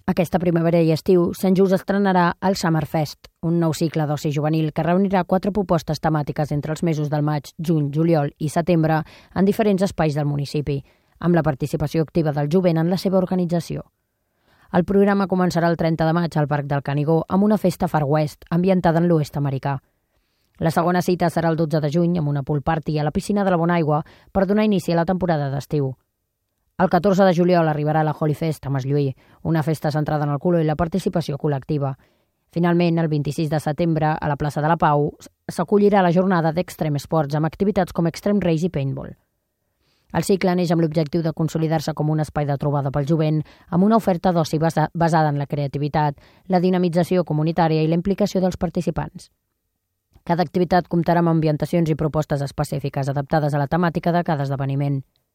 Aquesta primavera i estiu, Sant Just estrenarà el Summerfest, un nou cicle d'oci juvenil que reunirà 4 propostes temàtiques entre els mesos del maig, juny, juliol i setembre en diferents espais del municipi, amb la participació activa del jovent en la seva organització. El programa començarà el 30 de maig al Parc del Canigó amb una festa Far West ambientada en l'oest americà. La segona cita serà el 12 de juny amb una pool party a la piscina de la Bonaigua per donar inici a la temporada d'estiu. El 14 de juliol arribarà la Holy Fest a Maslluí, una festa centrada en el color i la participació col·lectiva. Finalment, el 26 de setembre, a la plaça de la Pau, s'acollirà la jornada d'Extreme Sports amb activitats com Extreme Race i Paintball. El cicle neix amb l'objectiu de consolidar-se com un espai de trobada pel jovent, amb una oferta d'oci basada en la creativitat, la dinamització comunitària i la implicació dels participants. Cada activitat comptarà amb ambientacions i propostes específiques adaptades a la temàtica de cada esdeveniment.